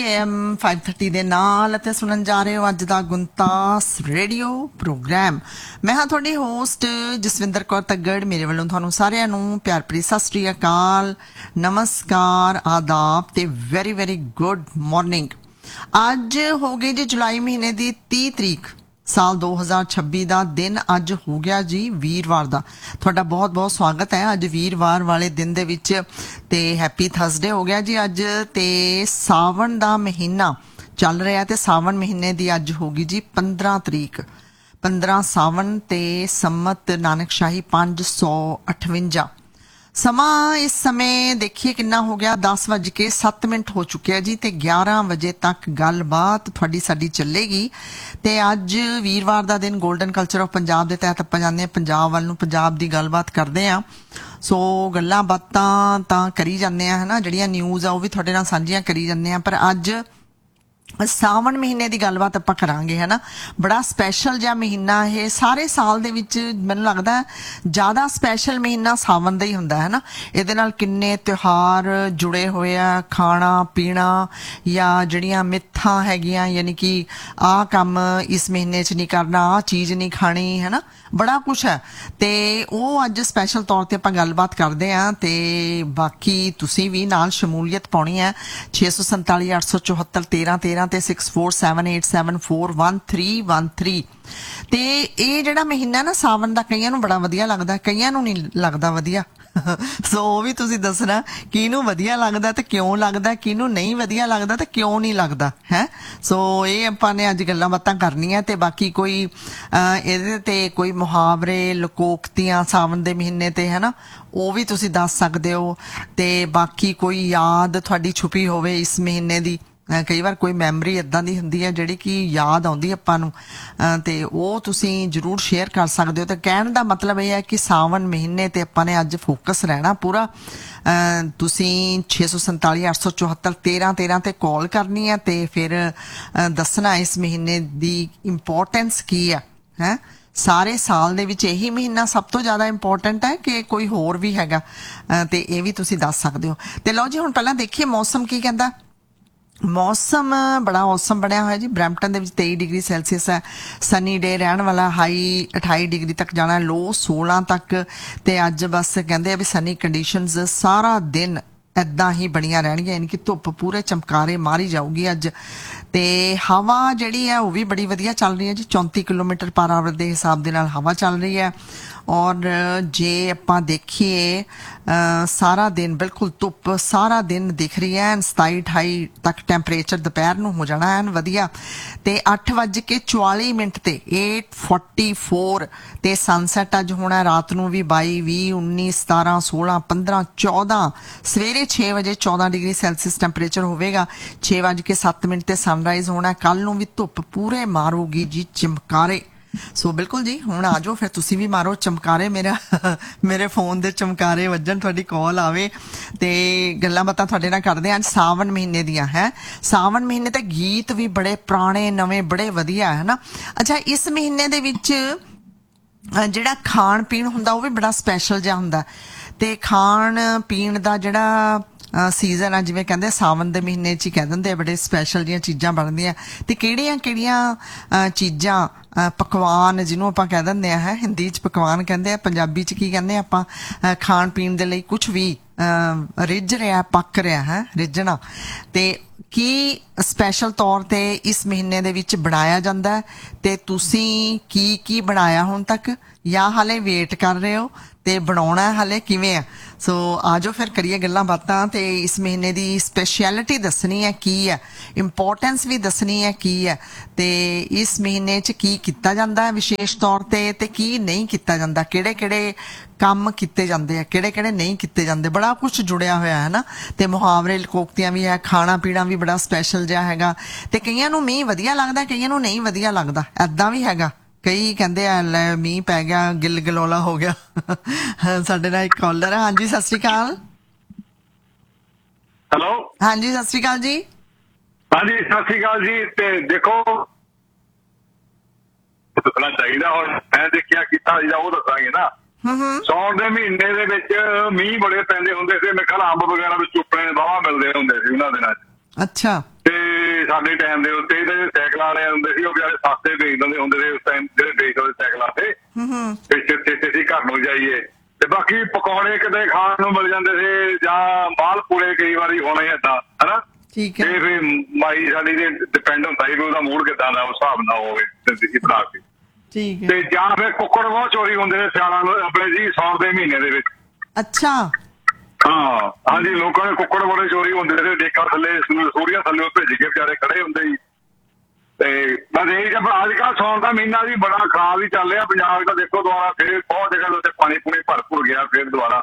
AM 5:30 ਦੇ ਨਾਲ ਅਤੇ ਸੁਣਨ ਜਾ ਰਹੇ ਹੋ ਅੱਜ ਦਾ ਗੁੰਤਾਸ ਰੇਡੀਓ ਪ੍ਰੋਗਰਾਮ। ਮੈਂ ਹਾਂ ਤੁਹਾਡੀ ਹੋਸਟ ਜਸਵਿੰਦਰ ਕੌਰ ਤੱਗੜ। ਮੇਰੇ ਵੱਲੋਂ ਤੁਹਾਨੂੰ ਸਾਰਿਆਂ ਨੂੰ ਪਿਆਰ ਭਰੀ ਸਤਿ ਸ੍ਰੀ ਅਕਾਲ, ਨਮਸਕਾਰ, ਆਦਾਬ ਤੇ ਵੈਰੀ ਵੈਰੀ ਗੁੱਡ ਮਾਰਨਿੰਗ। ਅੱਜ ਹੋ ਗਈ ਜੀ ਜੁਲਾਈ ਮਹੀਨੇ ਦੀ 30 ਤਰੀਕ, ਸਾਲ 2026 ਦਾ ਦਿਨ ਅੱਜ ਹੋ ਗਿਆ ਜੀ ਵੀਰਵਾਰ ਦਾ। ਤੁਹਾਡਾ ਬਹੁਤ ਬਹੁਤ ਸਵਾਗਤ ਹੈ ਅੱਜ ਵੀਰਵਾਰ ਵਾਲੇ ਦਿਨ ਦੇ ਵਿੱਚ ਤੇ ਹੈਪੀ ਥਰਸਡੇ ਹੋ ਗਿਆ ਜੀ ਅੱਜ। ਤੇ ਸਾਵਣ ਦਾ ਮਹੀਨਾ ਚੱਲ ਰਿਹਾ ਤੇ ਸਾਵਣ ਮਹੀਨੇ ਦੀ ਅੱਜ ਹੋ ਗਈ ਜੀ 15 ਤਰੀਕ, 15 ਸਾਵਣ ਤੇ ਸੰਮਤ ਨਾਨਕਸ਼ਾਹੀ 558। ਸਮਾਂ ਇਸ ਸਮੇਂ ਦੇਖੀਏ ਕਿੰਨਾ ਹੋ ਗਿਆ, 10:07 ਹੋ ਚੁੱਕਿਆ ਜੀ ਤੇ 11 ਵਜੇ ਤੱਕ ਗੱਲਬਾਤ ਤੁਹਾਡੀ ਸਾਡੀ ਚੱਲੇਗੀ। ਤੇ ਅੱਜ ਵੀਰਵਾਰ ਦਾ ਦਿਨ ਗੋਲਡਨ ਕਲਚਰ ਆਫ ਪੰਜਾਬ ਦੇ ਤਹਿਤ ਆਪਾਂ ਜਾਂਦੇ ਹਾਂ ਪੰਜਾਬ ਵੱਲ ਨੂੰ, ਪੰਜਾਬ ਦੀ ਗੱਲਬਾਤ ਕਰਦੇ ਹਾਂ। ਸੋ ਗੱਲਾਂ ਬਾਤਾਂ ਤਾਂ ਕਰੀ ਜਾਂਦੇ ਆ, ਹੈ ਨਾ, ਜਿਹੜੀਆਂ ਨਿਊਜ਼ ਆ ਉਹ ਵੀ ਤੁਹਾਡੇ ਨਾਲ ਸਾਂਝੀਆਂ ਕਰੀ ਜਾਂਦੇ ਆ। ਪਰ ਅੱਜ ਸਾਵਣ ਮਹੀਨੇ ਦੀ ਗੱਲਬਾਤ ਆਪਾਂ ਕਰਾਂਗੇ, ਹੈ ਨਾ। ਬੜਾ ਸਪੈਸ਼ਲ ਜਿਹਾ ਮਹੀਨਾ ਇਹ, ਸਾਰੇ ਸਾਲ ਦੇ ਵਿੱਚ ਮੈਨੂੰ ਲੱਗਦਾ ਜ਼ਿਆਦਾ ਸਪੈਸ਼ਲ ਮਹੀਨਾ ਸਾਵਣ ਦਾ ਹੀ ਹੁੰਦਾ, ਹੈ ਨਾ। ਇਹਦੇ ਨਾਲ ਕਿੰਨੇ ਤਿਉਹਾਰ ਜੁੜੇ ਹੋਏ ਆ, ਖਾਣਾ ਪੀਣਾ ਜਾਂ ਜਿਹੜੀਆਂ ਮਿੱਥਾਂ ਹੈਗੀਆਂ, ਯਾਨੀ ਕਿ ਆਹ ਕੰਮ ਇਸ ਮਹੀਨੇ 'ਚ ਨਹੀਂ ਕਰਨਾ, ਆਹ ਚੀਜ਼ ਨਹੀਂ ਖਾਣੀ, ਹੈ ਨਾ, ਬੜਾ ਕੁਛ ਹੈ। ਤੇ ਉਹ ਅੱਜ ਸਪੈਸ਼ਲ ਤੌਰ ਤੇ ਆਪਾਂ ਗੱਲਬਾਤ ਕਰਦੇ ਹਾਂ। ਤੇ ਬਾਕੀ ਤੁਸੀਂ ਵੀ ਨਾਲ ਸ਼ਮੂਲੀਅਤ ਪਾਉਣੀ ਹੈ 647 874 1313 ਤੇ 6478741313। ਤੇ ਇਹ ਜਿਹੜਾ ਮਹੀਨਾ ਨਾ ਸਾਵਣ ਦਾ ਕਈਆਂ ਨੂੰ ਬੜਾ ਵਧੀਆ ਲੱਗਦਾ, ਕਈਆਂ ਨੂੰ ਨਹੀਂ ਲੱਗਦਾ ਵਧੀਆ। ਸੋ ਉਹ ਵੀ ਤੁਸੀਂ ਦੱਸਣਾ ਕਿਹਨੂੰ ਵਧੀਆ ਲੱਗਦਾ ਤੇ ਕਿਉਂ ਲੱਗਦਾ, ਕਿਹਨੂੰ ਨਹੀਂ ਵਧੀਆ ਲੱਗਦਾ ਤੇ ਕਿਉਂ ਨਹੀਂ ਲੱਗਦਾ ਹੈ। ਸੋ ਇਹ ਆਪਾਂ ਨੇ ਅੱਜ ਗੱਲਾਂ ਬਾਤਾਂ ਕਰਨੀਆਂ। ਤੇ ਬਾਕੀ ਕੋਈ ਇਹਦੇ ਤੇ ਕੋਈ ਮੁਹਾਵਰੇ ਲੋਕੋਕਤੀਆਂ ਸਾਵਣ ਦੇ ਮਹੀਨੇ ਤੇ, ਹੈ ਨਾ, ਉਹ ਵੀ ਤੁਸੀਂ ਦੱਸ ਸਕਦੇ ਹੋ। ਤੇ ਬਾਕੀ ਕੋਈ ਯਾਦ ਤੁਹਾਡੀ ਛੁਪੀ ਹੋਵੇ ਇਸ ਮਹੀਨੇ ਦੀ, ਕਈ ਵਾਰ ਕੋਈ ਮੈਮਰੀ ਇੱਦਾਂ ਦੀ ਹੁੰਦੀ ਹੈ ਜਿਹੜੀ ਕਿ ਯਾਦ ਆਉਂਦੀ ਆਪਾਂ ਨੂੰ, ਤੇ ਉਹ ਤੁਸੀਂ ਜ਼ਰੂਰ ਸ਼ੇਅਰ ਕਰ ਸਕਦੇ ਹੋ। ਤੇ ਕਹਿਣ ਦਾ ਮਤਲਬ ਇਹ ਹੈ ਕਿ ਸਾਵਣ ਮਹੀਨੇ ਤੇ ਆਪਾਂ ਨੇ ਅੱਜ ਫੋਕਸ ਰਹਿਣਾ ਪੂਰਾ। ਤੁਸੀਂ 647 874 1313 ਤੇ ਕਾਲ ਕਰਨੀ ਹੈ ਤੇ ਫਿਰ ਦੱਸਣਾ ਇਸ ਮਹੀਨੇ ਦੀ ਇੰਪੋਰਟੈਂਸ ਕੀ ਹੈ। ਸਾਰੇ ਸਾਲ ਦੇ ਵਿੱਚ ਇਹੀ ਮਹੀਨਾ ਸਭ ਤੋਂ ਜ਼ਿਆਦਾ ਇੰਪੋਰਟੈਂਟ ਹੈ ਕਿ ਕੋਈ ਹੋਰ ਵੀ ਹੈਗਾ, ਤੇ ਇਹ ਵੀ ਤੁਸੀਂ ਦੱਸ ਸਕਦੇ ਹੋ। ਤੇ ਲਓ ਜੀ ਹੁਣ ਪਹਿਲਾਂ ਦੇਖੀਏ ਮੌਸਮ ਕੀ ਕਹਿੰਦਾ। ਮੌਸਮ ਬੜਾ ਔਸਮ ਬਣਿਆ ਹੋਇਆ ਜੀ। ਬਰੈਂਪਟਨ ਦੇ ਵਿੱਚ 23 ਡਿਗਰੀ ਸੈਲਸੀਅਸ ਹੈ, ਸਨੀ ਡੇ ਰਹਿਣ ਵਾਲਾ, ਹਾਈ 28 ਡਿਗਰੀ ਤੱਕ ਜਾਣਾ, ਲੋ 16 ਤੱਕ। ਤੇ ਅੱਜ ਬਸ ਕਹਿੰਦੇ ਆ ਵੀ ਸਨੀ ਕੰਡੀਸ਼ਨਸ ਸਾਰਾ ਦਿਨ ਇੱਦਾਂ ਹੀ ਬਣੀਆਂ ਰਹਿਣਗੀਆਂ, ਯਾਨੀ ਕਿ ਧੁੱਪ ਪੂਰੇ ਚਮਕਾਰੇ ਮਾਰੀ ਜਾਊਗੀ ਅੱਜ। ਤੇ ਹਵਾ ਜਿਹੜੀ ਹੈ ਉਹ ਵੀ ਬੜੀ ਵਧੀਆ ਚੱਲ ਰਹੀ ਹੈ ਜੀ, 34 ਕਿਲੋਮੀਟਰ ਪਰ ਆਵਰ ਦੇ ਹਿਸਾਬ ਦੇ ਨਾਲ ਹਵਾ ਚੱਲ ਰਹੀ ਹੈ। ਔਰ ਜੇ ਆਪਾਂ ਦੇਖੀਏ ਸਾਰਾ ਦਿਨ ਬਿਲਕੁਲ ਧੁੱਪ ਸਾਰਾ ਦਿਨ ਦਿਖ ਰਹੀ ਹੈ। 27-28 ਤੱਕ ਟੈਂਪਰੇਚਰ ਦੁਪਹਿਰ ਨੂੰ ਹੋ ਜਾਣਾ ਐਨ ਵਧੀਆ। ਤੇ 8:44 ਤੇ 8:44 ਤੇ ਸਨਸੈਟ ਅੱਜ ਹੋਣਾ। ਰਾਤ ਨੂੰ ਵੀ 22, 20, 19, 17, 16, 15, 14, ਸਵੇਰੇ 6 ਵਜੇ 14 ਡਿਗਰੀ ਸੈਲਸੀਅਸ ਟੈਂਪਰੇਚਰ ਹੋਵੇਗਾ। 6:07 ਤੇ ਸਨਰਾਈਜ਼ ਹੋਣਾ। ਕੱਲ ਨੂੰ ਵੀ ਧੁੱਪ ਪੂਰੇ ਮਾਰੂਗੀ ਜੀ ਚਮਕਾਰੇ। ਸੋ ਬਿਲਕੁਲ ਜੀ ਹੁਣ ਆ ਜਾਓ ਫਿਰ ਤੁਸੀਂ ਵੀ ਮਾਰੋ ਚਮਕਾਰੇ, ਮੇਰੇ ਫੋਨ ਦੇ ਚਮਕਾਰੇ ਵੱਜਣ, ਤੁਹਾਡੀ ਕਾਲ ਆਵੇ ਤੇ ਗੱਲਾਂ ਬਾਤਾਂ ਤੁਹਾਡੇ ਨਾਲ ਕਰਦੇ ਹਾਂ ਅੱਜ ਸਾਵਣ ਮਹੀਨੇ ਦੀਆਂ। ਹੈ ਸਾਵਣ ਮਹੀਨੇ ਤੇ ਗੀਤ ਵੀ ਬੜੇ ਪੁਰਾਣੇ ਨਵੇਂ ਬੜੇ ਵਧੀਆ, ਹੈ ਨਾ। ਅੱਛਾ, ਇਸ ਮਹੀਨੇ ਦੇ ਵਿੱਚ ਜਿਹੜਾ ਖਾਣ ਪੀਣ ਹੁੰਦਾ ਉਹ ਵੀ ਬੜਾ ਸਪੈਸ਼ਲ ਜਿਹਾ ਹੁੰਦਾ। ਤੇ ਖਾਣ ਪੀਣ ਦਾ ਜਿਹੜਾ ਸੀਜ਼ਨ ਆ, ਜਿਵੇਂ ਕਹਿੰਦੇ ਸਾਵਣ ਦੇ ਮਹੀਨੇ 'ਚ ਹੀ ਕਹਿ ਦਿੰਦੇ ਆ, ਬੜੇ ਸਪੈਸ਼ਲ ਦੀਆਂ ਚੀਜ਼ਾਂ ਬਣਦੀਆਂ। ਤੇ ਕਿਹੜੀਆਂ ਕਿਹੜੀਆਂ ਚੀਜ਼ਾਂ, ਪਕਵਾਨ ਜਿਹਨੂੰ ਆਪਾਂ ਕਹਿ ਦਿੰਦੇ ਆ, ਹੈ ਹਿੰਦੀ 'ਚ ਪਕਵਾਨ ਕਹਿੰਦੇ ਆ, ਪੰਜਾਬੀ 'ਚ ਕੀ ਕਹਿੰਦੇ ਆਪਾਂ, ਖਾਣ ਪੀਣ ਦੇ ਲਈ ਕੁਛ ਵੀ ਰਿੱਝ ਰਿਹਾ, ਪੱਕ ਰਿਹਾ, ਹੈ ਰਿੱਝਣਾ। ਤੇ ਕੀ ਸਪੈਸ਼ਲ ਤੌਰ ਤੇ ਇਸ ਮਹੀਨੇ ਦੇ ਵਿੱਚ ਬਣਾਇਆ ਜਾਂਦਾ ਤੇ ਤੁਸੀਂ ਕੀ ਕੀ ਬਣਾਇਆ ਹੁਣ ਤੱਕ, ਜਾਂ ਹਾਲੇ ਵੇਟ ਕਰ ਰਹੇ ਹੋ ਤੇ ਬਣਾਉਣਾ ਹਾਲੇ ਕਿਵੇਂ ਆ। ਸੋ ਆ ਜਾਓ ਫਿਰ ਕਰੀਏ ਗੱਲਾਂ ਬਾਤਾਂ। ਤੇ ਇਸ ਮਹੀਨੇ ਦੀ ਸਪੈਸ਼ਲਿਟੀ ਦੱਸਣੀ ਹੈ ਕੀ ਹੈ, ਇੰਪੋਰਟੈਂਸ ਵੀ ਦੱਸਣੀ ਹੈ ਕੀ ਹੈ, ਤੇ ਇਸ ਮਹੀਨੇ 'ਚ ਕੀ ਕੀਤਾ ਜਾਂਦਾ ਹੈ ਵਿਸ਼ੇਸ਼ ਤੌਰ ਤੇ ਕੀ ਨਹੀਂ ਕੀਤਾ ਜਾਂਦਾ, ਕਿਹੜੇ ਕਿਹੜੇ ਕੰਮ ਕੀਤੇ ਜਾਂਦੇ ਆ, ਕਿਹੜੇ ਕਿਹੜੇ ਨਹੀਂ ਕੀਤੇ ਜਾਂਦੇ, ਬੜਾ ਕੁਛ ਜੁੜਿਆ ਹੋਇਆ ਹੈ ਨਾ। ਤੇ ਮੁਹਾਵਰੇ ਲੋਕੋਕਤੀਆਂ ਵੀ ਹੈ, ਖਾਣਾ ਪੀਣਾ ਵੀ ਬੜਾ ਸਪੈਸ਼ਲ ਜਿਹਾ ਹੈਗਾ। ਤੇ ਕਈਆਂ ਨੂੰ ਮੀਂਹ ਵਧੀਆ ਲੱਗਦਾ, ਕਈਆਂ ਨੂੰ ਨਹੀਂ ਵਧੀਆ ਲੱਗਦਾ, ਏਦਾਂ ਵੀ ਹੈਗਾ। ਕਈ ਕਹਿੰਦੇ ਆ ਲੈ ਮੀਂਹ ਪੈ ਗਿਆ ਗਿੱਲ ਗਲੋਲਾ ਹੋ ਗਿਆ। ਸਾਡੇ ਨਾਲ ਇੱਕ ਕਾਲਰ ਹੈ। ਹਾਂਜੀ ਸਤਿ ਸ੍ਰੀ ਅਕਾਲ। ਹੈਲੋ, ਹਾਂਜੀ ਸਤਿ ਸ੍ਰੀ ਅਕਾਲ ਜੀ। ਹਾਂਜੀ ਸਤਿ ਸ੍ਰੀ ਅਕਾਲ ਜੀ। ਤੇ ਦੇਖੋ ਦੱਸਣਾ ਚਾਹੀਦਾ, ਹੁਣ ਮੈਂ ਦੇਖਿਆ ਕੀਤਾ ਜਿਹੜਾ ਉਹ ਦੱਸਾਂਗੇ ਨਾ। ਸੌਣ ਦੇ ਮਹੀਨੇ ਦੇ ਵਿੱਚ ਮੀਂਹ ਬੜੇ ਪੈਂਦੇ ਹੁੰਦੇ ਸੀ, ਮੇਰੇ ਖਿਆਲ ਅੰਬ ਵਗੈਰਾ ਵਿੱਚ ਚੁੱਪਣੇ ਵਾਹਵਾ ਮਿਲਦੇ ਹੁੰਦੇ ਸੀ ਉਹਨਾਂ ਦਿਨਾਂ 'ਚ। ਅੱਛਾ। ਤੇ ਸਾਡੇ ਟਾਈਮ ਦੇ ਉੱਤੇ ਤੇ ਸਾਈਕਲ ਵਾਲੇ ਹੁੰਦੇ ਸੀ, ਉਹ ਵਿਚਾਰੇ ਸਸਤੇ ਵੇਚ ਦਿੰਦੇ ਹੁੰਦੇ ਸੀ ਉਸ ਟਾਈਮ, ਜਿਹੜੇ ਵੇਚਦੇ ਸਾਈਕਲਾਂ ਤੇ ਅਸੀਂ ਘਰ ਨੂੰ ਜਾਈਏ। ਤੇ ਬਾਕੀ ਪਕੌੜੇ ਕਿਤੇ ਖਾਣ ਨੂੰ ਮਿਲ ਜਾਂਦੇ ਸੀ, ਜਾਂ ਮਾਲ ਪੂਰੇ ਕਈ ਵਾਰੀ ਹੋਣੇ ਏਦਾਂ, ਹਨਾ। ਠੀਕ ਹੈ। ਤੇ ਫਿਰ ਮਾਈ ਸਾਡੀ ਦੇ ਡਿਪੈਂਡ ਹੁੰਦਾ ਸੀ ਵੀ ਉਹਦਾ ਮੂਡ ਕਿੱਦਾਂ ਦਾ, ਉਸ ਹਿਸਾਬ ਨਾਲ ਹੋਵੇ ਦਿੰਦੀ ਸੀ ਬਣਾ ਕੇ। ਠੀਕ ਹੈ। ਤੇ ਜਾਂ ਫਿਰ ਕੁੱਕੜ ਬਹੁਤ ਚੋਰੀ ਹੁੰਦੇ ਨੇ ਸਿਆਲਾਂ ਨੂੰ ਆਪਣੇ ਜੀ ਸੌਣ ਦੇ ਮਹੀਨੇ ਦੇ ਵਿੱਚ। ਅੱਛਾ। ਹਾਂ ਹਾਂਜੀ, ਲੋਕਾਂ ਦੇ ਕੁੱਕੜ ਬੜੇ ਚੋਰੀ ਹੁੰਦੇ ਨੇ, ਡੇਕਾਂ ਥੱਲੇ ਸੂਰੀਆਂ ਥੱਲੇ ਭਿੱਜ ਕੇ ਵਿਚਾਰੇ ਖੜੇ ਹੁੰਦੇ ਸੀ। ਤੇ ਬਸ ਇਹ ਜਬ ਅੱਜ ਕੱਲ੍ਹ ਸੌਣ ਦਾ ਮਹੀਨਾ ਵੀ ਬੜਾ ਖਰਾਬ ਹੀ ਚੱਲ ਰਿਹਾ ਪੰਜਾਬ ਦਾ। ਦੇਖੋ ਦੁਬਾਰਾ ਫਿਰ ਬਹੁਤ ਜਗ੍ਹਾ ਉੱਤੇ ਪਾਣੀ ਪੂਣੀ ਭਰਪੂਰ ਗਿਆ ਫਿਰ ਦੁਬਾਰਾ।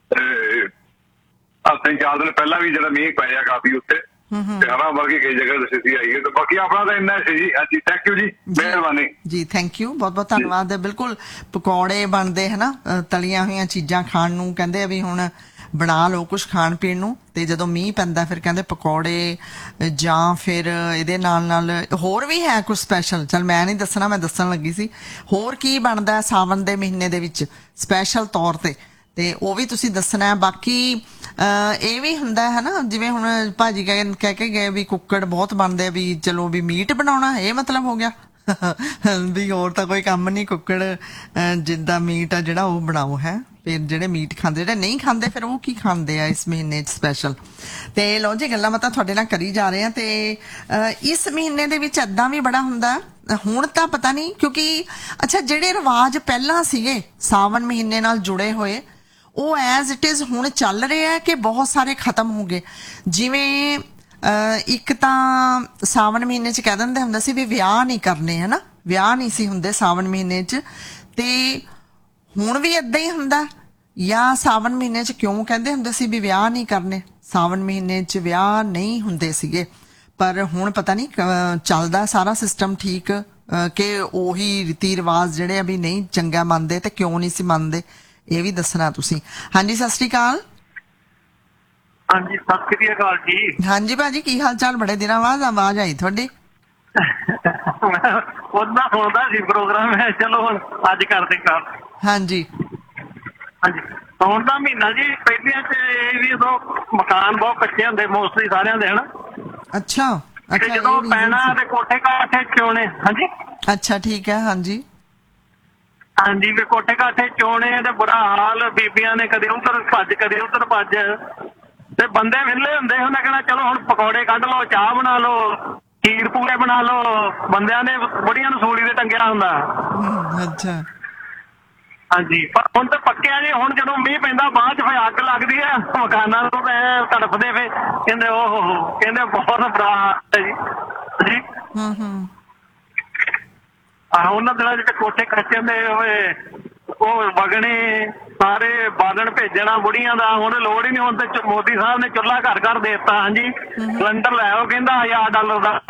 ਹਫ਼ਤੇ 4 ਦਿਨ ਪਹਿਲਾਂ ਵੀ ਜਿਹੜਾ ਮੀਂਹ ਪਿਆ ਕਾਫੀ ਉੱਤੇ, ਤੇ ਹਰਾ ਵਰਗੀ ਕਈ ਜਗ੍ਹਾ ਸਥਿਤੀ ਆਈ ਹੈ। ਤੇ ਬਾਕੀ ਆਪਣਾ ਤਾਂ ਇੰਨਾ ਸੀ ਜੀ। ਹਾਂਜੀ ਥੈਂਕ ਯੂ ਜੀ, ਮਿਹਰਬਾਨੀ ਜੀ। ਥੈਂਕ ਯੂ, ਬਹੁਤ ਬਹੁਤ ਧੰਨਵਾਦ। ਬਿਲਕੁਲ ਪਕੌੜੇ ਬਣਦੇ ਹਨਾ, ਤਲੀਆਂ ਹੋਈਆਂ ਚੀਜ਼ਾਂ ਖਾਣ ਨੂੰ ਕਹਿੰਦੇ ਆ ਵੀ ਹੁਣ ਬਣਾ ਲਓ ਕੁਛ ਖਾਣ ਪੀਣ ਨੂੰ। ਤੇ ਜਦੋਂ ਮੀਂਹ ਪੈਂਦਾ ਫਿਰ ਕਹਿੰਦੇ ਪਕੌੜੇ, ਜਾਂ ਫਿਰ ਇਹਦੇ ਨਾਲ ਨਾਲ ਹੋਰ ਵੀ ਹੈ ਕੁਛ ਸਪੈਸ਼ਲ। ਚਲ ਮੈਂ ਨਹੀਂ ਦੱਸਣਾ, ਮੈਂ ਦੱਸਣ ਲੱਗੀ ਸੀ ਹੋਰ ਕੀ ਬਣਦਾ ਸਾਵਣ ਦੇ ਮਹੀਨੇ ਦੇ ਵਿੱਚ ਸਪੈਸ਼ਲ ਤੌਰ ਤੇ ਉਹ ਵੀ ਤੁਸੀਂ ਦੱਸਣਾ। ਬਾਕੀ ਇਹ ਵੀ ਹੁੰਦਾ ਹੈ ਨਾ, ਜਿਵੇਂ ਹੁਣ ਭਾਜੀ ਕਹਿ ਕੇ ਗਏ ਵੀ ਕੁੱਕੜ ਬਹੁਤ ਬਣਦੇ ਆ, ਵੀ ਚਲੋ ਵੀ ਮੀਟ ਬਣਾਉਣਾ, ਇਹ ਮਤਲਬ ਹੋ ਗਿਆ ਵੀ ਹੋਰ ਤਾਂ ਕੋਈ ਕੰਮ ਨਹੀਂ, ਕੁੱਕੜ ਜਿੱਦਾਂ ਮੀਟ ਆ ਜਿਹੜਾ ਉਹ ਬਣਾਓ ਹੈ। ਫਿਰ ਜਿਹੜੇ ਮੀਟ ਖਾਂਦੇ, ਜਿਹੜੇ ਨਹੀਂ ਖਾਂਦੇ ਫਿਰ ਉਹ ਕੀ ਖਾਂਦੇ ਆ ਇਸ ਮਹੀਨੇ 'ਚ ਸਪੈਸ਼ਲ। ਤੇ ਲਓ ਜੀ, ਗੱਲਾਂ ਬਾਤਾਂ ਤੁਹਾਡੇ ਨਾਲ ਕਰੀ ਜਾ ਰਹੇ ਆ। ਤੇ ਇਸ ਮਹੀਨੇ ਦੇ ਵਿੱਚ ਏਦਾਂ ਵੀ ਬੜਾ ਹੁੰਦਾ, ਹੁਣ ਤਾਂ ਪਤਾ ਨਹੀਂ, ਕਿਉਂਕਿ ਅੱਛਾ ਜਿਹੜੇ ਰਿਵਾਜ ਪਹਿਲਾਂ ਸੀਗੇ ਸਾਵਣ ਮਹੀਨੇ ਨਾਲ ਜੁੜੇ ਹੋਏ, ਉਹ ਐਜ਼ ਇਟ ਇਜ਼ ਹੁਣ ਚੱਲ ਰਿਹਾ ਹੈ ਕਿ ਬਹੁਤ ਸਾਰੇ ਖਤਮ ਹੋ ਗਏ। ਜਿਵੇਂ ਇੱਕ ਤਾਂ ਸਾਵਣ ਮਹੀਨੇ 'ਚ ਕਹਿ ਦਿੰਦੇ ਹੁੰਦਾ ਸੀ ਵੀ ਵਿਆਹ ਨਹੀਂ ਕਰਨੇ, ਹਨਾ, ਵਿਆਹ ਨਹੀਂ ਸੀ ਹੁੰਦੇ ਸਾਵਣ ਮਹੀਨੇ 'ਚ। ਤੇ ਹੁਣ ਵੀ ਏਦਾਂ ਹੀ ਹੁੰਦਾ, ਜਾਂ ਸਾਵਣ ਮਹੀਨੇ 'ਚ ਕਿਉਂ ਕਹਿੰਦੇ ਹੁੰਦੇ ਸੀ ਵੀ ਵਿਆਹ ਨਹੀਂ ਕਰਨੇ, ਸਾਵਣ ਮਹੀਨੇ 'ਚ ਵਿਆਹ ਨਹੀਂ ਹੁੰਦੇ ਸੀਗੇ। ਪਰ ਹੁਣ ਪਤਾ ਨਹੀਂ ਚੱਲਦਾ ਸਾਰਾ ਸਿਸਟਮ ਠੀਕ ਕਿ ਉਹੀ ਰੀਤੀ ਰਿਵਾਜ ਜਿਹੜੇ ਆ ਵੀ ਨਹੀਂ ਚੰਗਾ ਮੰਨਦੇ, ਤੇ ਕਿਉਂ ਨਹੀਂ ਸੀ ਮੰਨਦੇ, ਇਹ ਵੀ ਦੱਸਣਾ ਤੁਸੀਂ। ਹਾਂਜੀ ਸਤਿ ਸ੍ਰੀ ਅਕਾਲ। ਹਾਂਜੀ ਸਤਿ ਸ੍ਰੀ ਅਕਾਲ ਜੀ। ਹਾਂਜੀ ਭਾਜੀ, ਕੀ ਹਾਲ ਚਾਲ? ਬੜੇ ਦਿਨਾਂ ਬਾਅਦ ਆਵਾਜ਼ ਆਈ ਤੁਹਾਡੀ। ਉਹਦਾ ਸੁਣਦਾ ਸੀ ਪ੍ਰੋਗਰਾਮ, ਹੈ ਚਲੋ ਹੁਣ ਅੱਜ ਕਰਦੇ ਗੱਲ। ਹਾਂਜੀ ਹਾਂਜੀ, ਸਾਉਣ ਦਾ ਮਹੀਨਾ ਜੀ ਪਹਿਲੀਆਂ ਚ ਇਹ ਵੀ ਉਦੋਂ ਮਕਾਨ ਬਹੁਤ ਕੱਚੇ ਹੁੰਦੇ ਮੋਸਟਲੀ ਸਾਰਿਆਂ ਦੇ, ਹਨਾ। ਅੱਛਾ। ਤੇ ਜਦੋਂ ਪੈਣਾ ਤੇ ਕੋਠੇ ਕਾਠੇ ਚੋਣੇ। ਹਾਂਜੀ ਅੱਛਾ ਠੀਕ ਹੈ। ਹਾਂਜੀ ਹਾਂਜੀ, ਵੀ ਕੋਠੇ ਕਾਠੇ ਚੋਣੇ ਤੇ ਬੁਰਾ ਹਾਲ, ਬੀਬੀਆਂ ਨੇ ਕਦੇ ਉਧਰ ਭੱਜ ਕਦੇ ਉਧਰ ਭੱਜ, ਤੇ ਬੰਦੇ ਵਿਹਲੇ ਹੁੰਦੇ, ਉਹਨੇ ਕਹਿਣਾ ਚਲੋ ਹੁਣ ਪਕੌੜੇ ਕੱਢ ਲਓ, ਚਾਹ ਬਣਾ ਲਓ, ਖੀਰ ਪੂਰੇ ਬਣਾ ਲਓ। ਬੰਦਿਆਂ ਨੇ ਬੁੜੀਆਂ ਨੂੰ ਸੂਲੀ ਤੇ ਟੰਗਿਆ ਹੁੰਦਾ। ਅੱਛਾ। ਹਾਂਜੀ, ਪਰ ਹੁਣ ਤਾਂ ਪੱਕਿਆ ਜੀ। ਹੁਣ ਜਦੋਂ ਮੀਂਹ ਪੈਂਦਾ ਬਾਅਦ ਚ ਫਿਰ ਅੱਗ ਲੱਗਦੀ ਹੈ ਮਕਾਨਾਂ ਨੂੰ, ਤੜਫਦੇ ਫੇ ਕਹਿੰਦੇ ਉਹ ਕਹਿੰਦੇ ਬਹੁਤ ਬੁਰਾ ਹਾਲ ਹੈ ਜੀ। ਉਹਨਾਂ ਦਿਨਾਂ ਚ ਕੋਠੇ ਕੱਚੇ ਹੁੰਦੇ ਹੋਏ, ਉਹ ਵਗਣੇ ਸਾਰੇ ਬਾਲਣ ਭੇਜਣਾ ਬੁੜੀਆਂ ਦਾ। ਹੁਣ ਲੋੜ ਹੀ ਨਹੀਂ, ਹੁਣ ਤੇ ਮੋਦੀ ਸਾਹਿਬ ਨੇ ਚੁੱਲ੍ਹਾ ਘਰ ਘਰ ਦੇ ਦਿੱਤਾ। ਹਾਂਜੀ, ਸਿਲੰਡਰ ਲੈ ਆਓ, ਕਹਿੰਦਾ $1000 ਦਾ।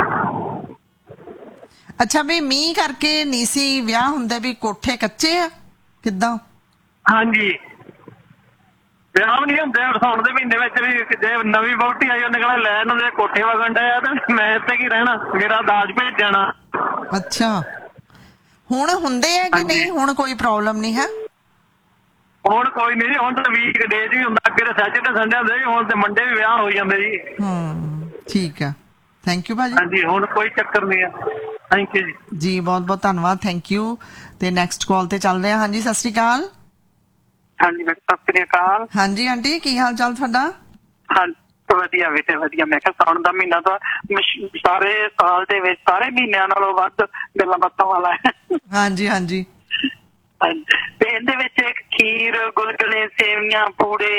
ਅੱਛਾ, ਵੀ ਮੀਂਹ ਕਰਕੇ ਨਹੀਂ ਸੀ ਵਿਆਹ ਹੁੰਦੇ, ਵੀ ਕੋਠੇ ਕੱਚੇ ਆ ਕਿੱਦਾਂ? ਹਾਂਜੀ, ਵਿਆਹ ਵੀ ਨਹੀਂ ਹੁੰਦੇ ਸਾਉਣ ਦੇ ਮਹੀਨੇ ਵਿੱਚ ਵੀ। ਜੇ ਨਵੀਂ ਵਹੁਟੀ ਆਈ ਉਹਨੇ ਕਹਿਣਾ ਲੈ ਇਹਨਾਂ ਦੇ ਕੋਠੇ ਵਗਣ ਡਏ ਆ, ਤੇ ਮੈਂ ਇੱਥੇ ਕੀ ਰਹਿਣਾ, ਮੇਰਾ ਦਾਜ ਭੇਜ ਜਾਣਾ। ਅੱਛਾ, ਹੁਣ ਹੁੰਦੇ ਆ ਕਿ ਨਹੀਂ? ਹੁਣ ਕੋਈ ਪ੍ਰੋਬਲਮ ਨਹੀਂ ਹੈ? ਹੁਣ ਕੋਈ ਨਹੀਂ ਜੀ, ਹੁਣ ਤਾਂ ਵੀਕ ਡੇਜ ਵੀ ਹੁੰਦਾ। ਅੱਗੇ ਤਾਂ ਸੈਚਰਡੇ ਸੰਡੇ ਹੁੰਦੇ ਜੀ, ਹੁਣ ਤੇ ਮੰਡੇ ਵੀ ਵਿਆਹ ਹੋ ਜਾਂਦੇ ਜੀ। ਠੀਕ ਆ, ਥੈਂਕ ਯੂ ਭਾਜੀ। ਹਾਂਜੀ, ਹੁਣ ਕੋਈ ਚੱਕਰ ਨਹੀਂ ਆ। ਥੈਂਕ ਯੂ ਜੀ। ਜੀ ਬਹੁਤ ਬਹੁਤ ਧੰਨਵਾਦ, ਥੈਂਕ ਯੂ। ਤੇ ਨੈਕਸਟ ਕਾਲ ਤੇ ਚੱਲਦੇ ਆ। ਹਾਂਜੀ ਸਤਿ ਸ੍ਰੀ ਅਕਾਲ। ਹਾਂਜੀ ਸਤਿ ਸ੍ਰੀ ਅਕਾਲ। ਹਾਂਜੀ ਆਂਟੀ, ਕੀ ਹਾਲ ਚਾਲ ਤੁਹਾਡਾ? ਹਾਂਜੀ ਵਧੀਆ ਬੇਟੇ ਵਧੀਆ। ਮੈਂ ਕਿਹਾ ਸਾਉਣ ਦਾ ਮਹੀਨਾ ਤਾਂ ਸਾਰੇ ਸਾਲ ਦੇ ਵਿੱਚ ਸਾਰੇ ਮਹੀਨਿਆਂ ਨਾਲੋਂ ਵੱਧ ਗੱਲਾਂ ਬਾਤਾਂ ਵਾਲਾ ਹੈ। ਹਾਂਜੀ ਹਾਂਜੀ। ਤੇ ਇਹਦੇ ਵਿੱਚ ਇੱਕ ਖੀਰ, ਗੁਲਗੁਲੇ, ਸੇਵੀਆਂ, ਪੂੜੇ,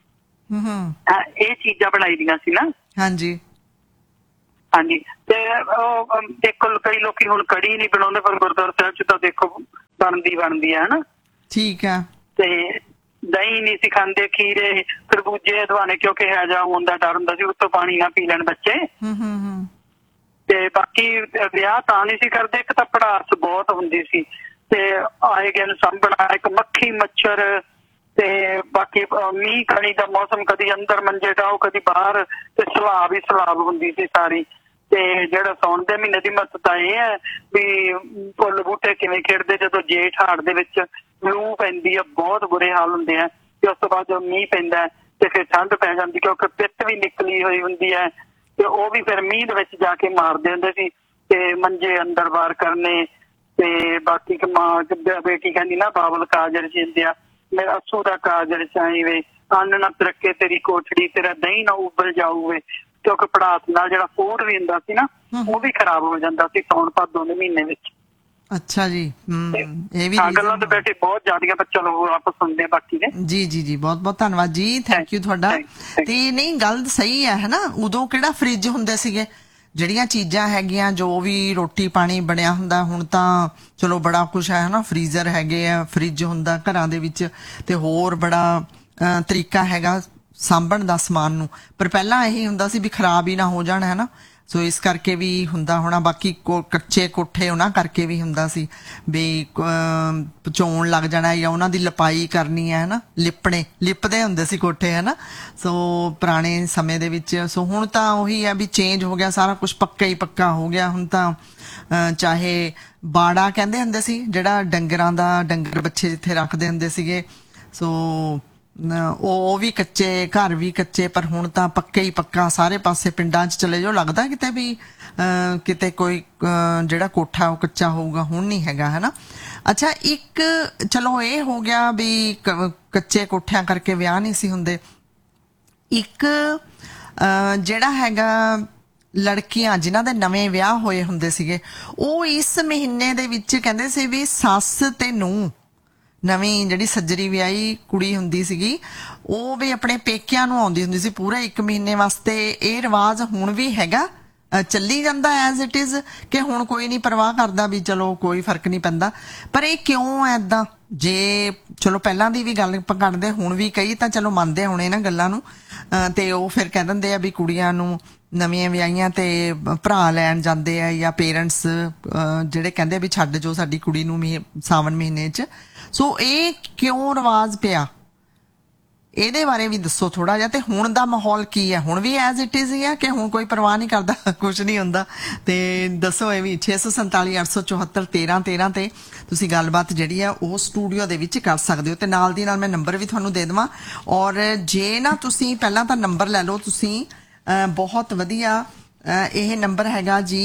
ਇਹ ਚੀਜ਼ਾਂ ਬਣਾਈ ਦੀਆਂ ਸੀ ਨਾ। ਹਾਂਜੀ ਹਾਂਜੀ, ਤੇ ਉਹ ਦੇਖੋ ਕਈ ਲੋਕੀ ਹੁਣ ਕੜੀ ਨਹੀਂ ਬਣਾਉਂਦੇ, ਪਰ ਗੁਰਦੁਆਰਾ ਸਾਹਿਬ ਚ ਤਾਂ ਦੇਖੋ ਬਣਦੀ ਹੈ, ਹਨਾ। ਠੀਕ ਆ। ਤੇ ਦਹੀਂ ਨਹੀਂ ਸੀ ਖਾਂਦੇ, ਖੀਰੇ, ਖਰਬੂਜੇ, ਦਵਾਨੇ, ਕਿਉਂਕਿ ਹੈਜਾ ਹੋਣ ਦਾ ਡਰ ਹੁੰਦਾ ਸੀ, ਉੱਤੋਂ ਪਾਣੀ ਨਾ ਪੀ ਲੈਣ ਬੱਚੇ। ਤੇ ਬਾਕੀ ਵਿਆਹ ਤਾਂ ਨਹੀਂ ਸੀ ਕਰਦੇ, ਇੱਕ ਤਾਂ ਪੜਾਸ ਬਹੁਤ ਹੁੰਦੀ ਸੀ, ਤੇ ਆਏ ਗਏ ਨੂੰ ਸਾਂਭਣਾ, ਇੱਕ ਮੱਖੀ ਮੱਛਰ, ਤੇ ਬਾਕੀ ਮੀਂਹ ਕਣੀ ਦਾ ਮੌਸਮ, ਕਦੀ ਅੰਦਰ ਮੰਜੇ ਡਾਓ ਕਦੀ ਬਾਹਰ, ਤੇ ਸਲਾਬ ਹੀ ਸਲਾਬ ਹੁੰਦੀ ਸੀ ਸਾਰੀ। ਤੇ ਜਿਹੜਾ ਸਾਉਣ ਦੇ ਮਹੀਨੇ ਦੀ ਮਹੱਤਤਾ ਇਹ ਹੈ ਵੀ ਫੁੱਲ ਬੂਟੇ ਕਿਵੇਂ ਖਿੜਦੇ, ਜਦੋਂ ਜੇਠ ਹਾੜ ਦੇ ਵਿੱਚ ਲੂ ਪੈਂਦੀ ਆ, ਬਹੁਤ ਬੁਰੇ ਹਾਲ ਹੁੰਦੇ ਆ। ਤੇ ਉਸ ਤੋਂ ਬਾਅਦ ਜਦੋਂ ਮੀਂਹ ਪੈਂਦਾ ਤੇ ਫਿਰ ਠੰਡ ਪੈ ਜਾਂਦੀ, ਕਿਉਂਕਿ ਪਿੱਤ ਵੀ ਨਿਕਲੀ ਹੋਈ ਹੁੰਦੀ ਹੈ, ਤੇ ਉਹ ਵੀ ਫਿਰ ਮੀਂਹ ਦੇ ਵਿੱਚ ਜਾ ਕੇ ਮਾਰਦੇ ਹੁੰਦੇ ਸੀ ਤੇ ਮੰਜੇ ਅੰਦਰ ਬਾਹਰ ਕਰਨੇ। ਤੇ ਬਾਕੀ ਮਾਂ ਬੇਟੀ ਕਹਿੰਦੀ ਨਾ ਬਾਬਲ ਕਾਜਰ ਜਿੰਦਿਆ ਮੇਰਾ ਅੱਸੂ ਦਾ ਕਾਜਰ ਚਾਈ ਵੇ, ਅੰਨ ਨਾ ਤਰੱਕੇ ਤੇਰੀ ਕੋਠੜੀ, ਤੇਰਾ ਦਹੀਂ ਨਾ ਉੱਬਲ ਜਾਊਵੇ। ਕਿਉਂਕਿ ਪੜਾਸ ਨਾਲ ਜਿਹੜਾ ਫੂਡ ਵੀ ਹੁੰਦਾ ਸੀ ਨਾ ਉਹ ਵੀ ਖਰਾਬ ਹੋ ਜਾਂਦਾ ਸੀ ਸਾਉਣ ਭਾਦੋਂ ਦੇ ਮਹੀਨੇ ਵਿੱਚ। ਅੱਛਾ ਜੀ, ਇਹ ਵੀ ਗੱਲਾਂ ਤੇ ਬੈਠੇ ਬਹੁਤ ਜ਼ਿਆਦੀਆਂ, ਪਰ ਚਲੋ ਆਪਾਂ ਸੁਣਦੇ ਬਾਕੀ ਨੇ। ਜੀ ਜੀ ਜੀ, ਬਹੁਤ ਬਹੁਤ ਧੰਨਵਾਦ ਜੀ, ਥੈਂਕ ਯੂ ਤੁਹਾਡਾ। ਤੇ ਨਹੀਂ, ਗੱਲ ਸਹੀ ਹੈ ਨਾ, ਉਦੋਂ ਕਿਹੜਾ ਫ੍ਰਿਜ ਹੁੰਦੇ ਸੀਗੇ, ਜਿਹੜੀਆਂ ਚੀਜ਼ਾਂ ਹੈਗੀਆਂ ਜੋ ਵੀ ਰੋਟੀ ਪਾਣੀ ਬਣਿਆ ਹੁੰਦਾ, ਹੁਣ ਤਾਂ ਚਲੋ ਬੜਾ ਕੁਛ ਹੈ ਨਾ, ਫਰੀਜ਼ਰ ਹੈਗੇ ਆ, ਫ੍ਰਿਜ ਹੁੰਦਾ ਘਰਾਂ ਦੇ ਵਿੱਚ, ਤੇ ਹੋਰ ਬੜਾ ਤਰੀਕਾ ਹੈਗਾ ਸਾਂਭਣ ਦਾ ਸਮਾਨ ਨੂੰ। ਪਰ ਪਹਿਲਾਂ ਇਹੀ ਹੁੰਦਾ ਸੀ ਵੀ ਖਰਾਬ ਹੀ ਨਾ ਹੋ ਜਾਣ, ਹੈ ਨਾ, ਸੋ ਇਸ ਕਰਕੇ ਵੀ ਹੁੰਦਾ ਹੋਣਾ। ਬਾਕੀ ਕੱਚੇ ਕੋਠੇ ਉਹਨਾਂ ਕਰਕੇ ਵੀ ਹੁੰਦਾ ਸੀ ਵੀ ਪਚਾਉਣ ਲੱਗ ਜਾਣਾ ਜਾਂ ਉਹਨਾਂ ਦੀ ਲਿਪਾਈ ਕਰਨੀ ਹੈ ਨਾ, ਲਿਪਦੇ ਹੁੰਦੇ ਸੀ ਕੋਠੇ, ਹੈ ਨਾ, ਸੋ ਪੁਰਾਣੇ ਸਮੇਂ ਦੇ ਵਿੱਚ। ਸੋ ਹੁਣ ਤਾਂ ਉਹੀ ਹੈ ਵੀ ਚੇਂਜ ਹੋ ਗਿਆ ਸਾਰਾ ਕੁਝ, ਪੱਕਾ ਹੀ ਪੱਕਾ ਹੋ ਗਿਆ ਹੁਣ ਤਾਂ। ਚਾਹੇ ਬਾੜਾ ਕਹਿੰਦੇ ਹੁੰਦੇ ਸੀ ਜਿਹੜਾ ਡੰਗਰਾਂ ਦਾ, ਡੰਗਰ ਬੱਚੇ ਜਿੱਥੇ ਰੱਖਦੇ ਹੁੰਦੇ ਸੀਗੇ, ਸੋ ਉਹ ਵੀ ਕੱਚੇ, ਘਰ ਵੀ ਕੱਚੇ, ਪਰ ਹੁਣ ਤਾਂ ਪੱਕੇ ਹੀ ਪੱਕਾ ਸਾਰੇ ਪਾਸੇ। ਪਿੰਡਾਂ 'ਚ ਚਲੇ ਜਾਓ, ਲੱਗਦਾ ਕਿਤੇ ਵੀ ਕਿਤੇ ਕੋਈ ਜਿਹੜਾ ਕੋਠਾ ਉਹ ਕੱਚਾ ਹੋਊਗਾ, ਹੁਣ ਨਹੀਂ ਹੈਗਾ, ਹੈ ਨਾ। ਅੱਛਾ, ਇੱਕ ਚਲੋ ਇਹ ਹੋ ਗਿਆ ਵੀ ਕੱਚੇ ਕੋਠਿਆਂ ਕਰਕੇ ਵਿਆਹ ਨਹੀਂ ਸੀ ਹੁੰਦੇ। ਇੱਕ ਜਿਹੜਾ ਹੈਗਾ ਲੜਕੀਆਂ ਜਿਨ੍ਹਾਂ ਦੇ ਨਵੇਂ ਵਿਆਹ ਹੋਏ ਹੁੰਦੇ ਸੀਗੇ, ਉਹ ਇਸ ਮਹੀਨੇ ਦੇ ਵਿੱਚ ਕਹਿੰਦੇ ਸੀ ਵੀ ਸੱਸ ਤੇ ਨੂੰਹ, ਨਵੀਂ ਜਿਹੜੀ ਸੱਜਰੀ ਵਿਆਹੀ ਕੁੜੀ ਹੁੰਦੀ ਸੀਗੀ, ਉਹ ਵੀ ਆਪਣੇ ਪੇਕਿਆਂ ਨੂੰ ਆਉਂਦੀ ਹੁੰਦੀ ਸੀ ਪੂਰਾ 1 ਮਹੀਨੇ ਵਾਸਤੇ। ਇਹ ਰਿਵਾਜ ਹੁਣ ਵੀ ਹੈਗਾ, ਚੱਲੀ ਜਾਂਦਾ ਐਜ਼ ਇਟ ਇਜ਼, ਕਿ ਹੁਣ ਕੋਈ ਨਹੀਂ ਪਰਵਾਹ ਕਰਦਾ ਵੀ ਚਲੋ ਕੋਈ ਫਰਕ ਨਹੀਂ ਪੈਂਦਾ। ਪਰ ਇਹ ਕਿਉਂ ਐ ਏਦਾਂ? ਜੇ ਚਲੋ ਪਹਿਲਾਂ ਦੀ ਵੀ ਗੱਲ ਕਰਦੇ, ਹੁਣ ਵੀ ਕਈ ਤਾਂ ਚਲੋ ਮੰਨਦੇ ਹੋਣੇ ਇਹਨਾਂ ਗੱਲਾਂ ਨੂੰ, ਤੇ ਉਹ ਫਿਰ ਕਹਿ ਦਿੰਦੇ ਆ ਵੀ ਕੁੜੀਆਂ ਨੂੰ ਨਵੀਆਂ ਵਿਆਹੀਆਂ ਤੇ ਭਰਾ ਲੈਣ ਜਾਂਦੇ ਆ, ਜਾਂ ਪੇਰੈਂਟਸ ਜਿਹੜੇ ਕਹਿੰਦੇ ਵੀ ਛੱਡ ਜੋ ਸਾਡੀ ਕੁੜੀ ਨੂੰ ਸਾਵਣ ਮਹੀਨੇ 'ਚ। ਸੋ ਇਹ ਕਿਉਂ ਰਿਵਾਜ ਪਿਆ, ਇਹਦੇ ਬਾਰੇ ਵੀ ਦੱਸੋ ਥੋੜਾ ਜਿਹਾ। ਤੇ ਹੁਣ ਦਾ ਮਾਹੌਲ ਕੀ ਹੈ, ਹੁਣ ਵੀ ਐਜ਼ ਇਟ ਇਜ਼ ਹੀ ਆ ਕਿ ਹੁਣ ਕੋਈ ਪਰਵਾਹ ਨਹੀਂ ਕਰਦਾ, ਕੁਝ ਨਹੀਂ ਹੁੰਦਾ? ਤੇ ਦੱਸੋ ਇਹ ਵੀ। 647 874 1313 ਤੇ ਤੁਸੀਂ ਗੱਲਬਾਤ ਜਿਹੜੀ ਆ ਉਹ ਸਟੂਡੀਓ ਦੇ ਵਿੱਚ ਕਰ ਸਕਦੇ ਹੋ। ਤੇ ਨਾਲ ਦੀ ਨਾਲ ਮੈਂ ਨੰਬਰ ਵੀ ਤੁਹਾਨੂੰ ਦੇ ਦੇਵਾਂ, ਔਰ ਜੇ ਨਾ ਤੁਸੀਂ ਪਹਿਲਾਂ ਤਾਂ ਨੰਬਰ ਲੈ ਲਓ ਤੁਸੀਂ, ਬਹੁਤ ਵਧੀਆ ਇਹ ਨੰਬਰ ਹੈਗਾ ਜੀ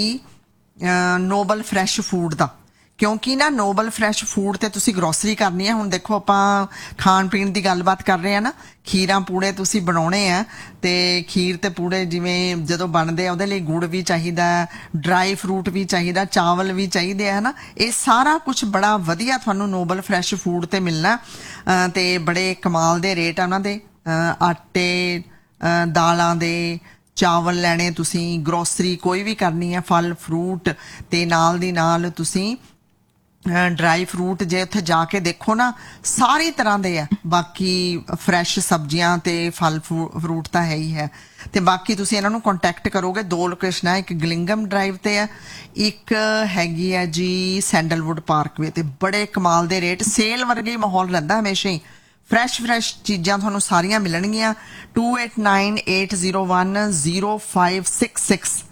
ਨੋਬਲ ਫਰੈਸ਼ ਫੂਡ ਦਾ। ਕਿਉਂਕਿ ਨਾ ਨੋਬਲ ਫਰੈਸ਼ ਫੂਡ ਤੇ ਤੁਸੀਂ ਗਰੋਸਰੀ ਕਰਨੀ ਹੈ। ਹੁਣ ਦੇਖੋ ਆਪਾਂ ਖਾਣ ਪੀਣ ਦੀ ਗੱਲਬਾਤ ਕਰ ਰਹੇ ਆ ਨਾ, ਖੀਰਾਂ ਪੂੜੇ ਤੁਸੀਂ ਬਣਾਉਣੇ ਆ, ਤੇ ਖੀਰ ਤੇ ਪੂੜੇ ਜਿਵੇਂ ਜਦੋਂ ਬਣਦੇ ਆ ਉਹਦੇ ਲਈ ਗੁੜ ਵੀ ਚਾਹੀਦਾ, ਡਰਾਈ ਫਰੂਟ ਵੀ ਚਾਹੀਦਾ, ਚਾਵਲ ਵੀ ਚਾਹੀਦੇ ਆ, ਨਾ। ਇਹ ਸਾਰਾ ਕੁਝ ਬੜਾ ਵਧੀਆ ਤੁਹਾਨੂੰ ਨੋਬਲ ਫਰੈਸ਼ ਫੂਡ ਤੇ ਮਿਲਣਾ, ਤੇ ਬੜੇ ਕਮਾਲ ਦੇ ਰੇਟ ਆ ਉਹਨਾਂ ਦੇ। ਆਟੇ, ਦਾਲਾਂ ਦੇ, ਚਾਵਲ ਲੈਣੇ ਤੁਸੀਂ, ਗਰੋਸਰੀ ਕੋਈ ਵੀ ਕਰਨੀ ਹੈ, ਫਲ ਫਰੂਟ, ਤੇ ਨਾਲ ਦੀ ਨਾਲ ਤੁਸੀਂ ਡਰਾਈ ਫਰੂਟ ਜੇ ਉੱਥੇ ਜਾ ਕੇ ਦੇਖੋ ਨਾ ਸਾਰੀ ਤਰ੍ਹਾਂ ਦੇ ਆ। ਬਾਕੀ ਫਰੈਸ਼ ਸਬਜ਼ੀਆਂ ਤੇ ਫਲ ਫਰੂਟ ਤਾਂ ਹੈ ਹੀ ਹੈ। ਤੇ ਬਾਕੀ ਤੁਸੀਂ ਇਹਨਾਂ ਨੂੰ ਕੰਟੈਕਟ ਕਰੋਗੇ। 2 ਲੋਕੇਸ਼ਨ ਹੈ, ਇੱਕ ਗਲਿੰਗਮ ਡਰਾਈਵ ਤੇ ਹੈ, ਇੱਕ ਹੈਗੀ ਹੈ ਜੀ ਸੈਂਡਲਵੁੱਡ ਪਾਰਕਵੇ ਤੇ। ਬੜੇ ਕਮਾਲ ਦੇ ਰੇਟ, ਸੇਲ ਵਰਗੇ ਹੀ ਮਾਹੌਲ ਰਹਿੰਦਾ ਹਮੇਸ਼ਾ ਹੀ। ਫਰੈਸ਼ ਚੀਜ਼ਾਂ ਤੁਹਾਨੂੰ ਸਾਰੀਆਂ ਮਿਲਣਗੀਆਂ। 2898010566